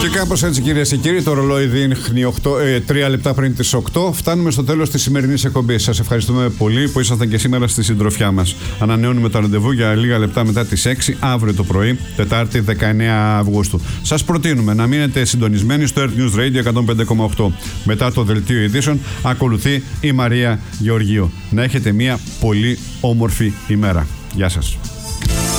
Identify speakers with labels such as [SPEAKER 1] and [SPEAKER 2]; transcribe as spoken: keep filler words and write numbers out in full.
[SPEAKER 1] Και κάπως έτσι, κυρίες και κύριοι, το ρολόι δείχνει τρία λεπτά πριν τις οκτώ. Φτάνουμε στο τέλος της σημερινής εκπομπής. Σας ευχαριστούμε πολύ που ήσασταν και σήμερα στη συντροφιά μας. Ανανεώνουμε το ραντεβού για λίγα λεπτά μετά τις έξι αύριο το πρωί, Τετάρτη δεκαεννέα Αυγούστου. Σας προτείνουμε να μείνετε συντονισμένοι στο Earth News Radio εκατόν πέντε κόμμα οκτώ. Μετά το δελτίο ειδήσεων ακολουθεί η Μαρία Γεωργίου. Να έχετε μια πολύ όμορφη ημέρα. Γεια σας.